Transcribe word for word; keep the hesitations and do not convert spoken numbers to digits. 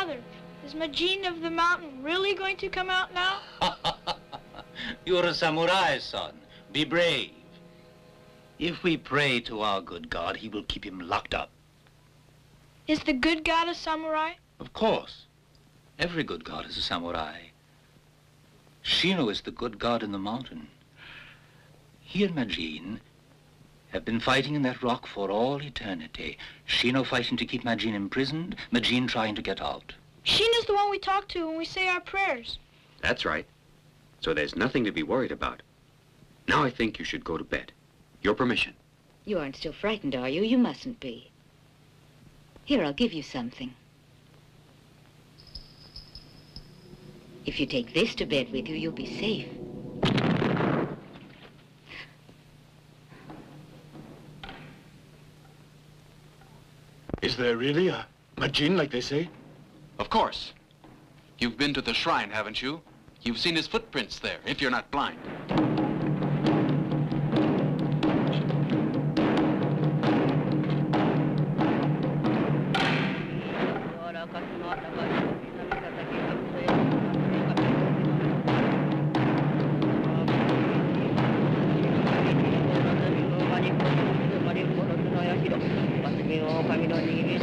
Father, is Majin of the Mountain really going to come out now? You're a samurai, son. Be brave. If we pray to our good God, he will keep him locked up. Is the good God a samurai? Of course. Every good god is a samurai. Shino is the good god in the mountain. He and Majin have been fighting in that rock for all eternity. Shino fighting to keep Majin imprisoned, Majin trying to get out. Shino's the one we talk to when we say our prayers. That's right. So there's nothing to be worried about. Now I think you should go to bed. Your permission. You aren't still frightened, are you? You mustn't be. Here, I'll give you something. If you take this to bed with you, you'll be safe. Is there really a Majin, like they say? Of course. You've been to the shrine, haven't you? You've seen his footprints there, if you're not blind.